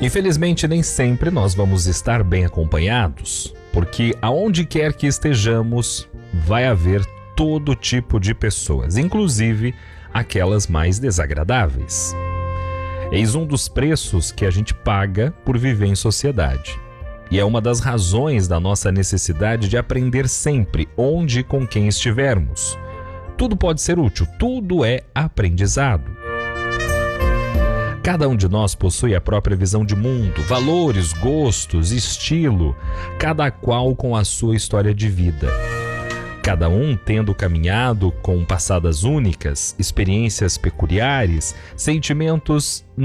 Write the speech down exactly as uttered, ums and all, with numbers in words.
Infelizmente, nem sempre nós vamos estar bem acompanhados, porque aonde quer que estejamos, vai haver todo tipo de pessoas, inclusive aquelas mais desagradáveis. Eis um dos preços que a gente paga por viver em sociedade. E é uma das razões da nossa necessidade de aprender sempre, onde e com quem estivermos. Tudo pode ser útil, tudo é aprendizado. Cada um de nós possui a própria visão de mundo, valores, gostos, estilo, cada qual com a sua história de vida. Cada um tendo caminhado com passadas únicas, experiências peculiares, sentimentos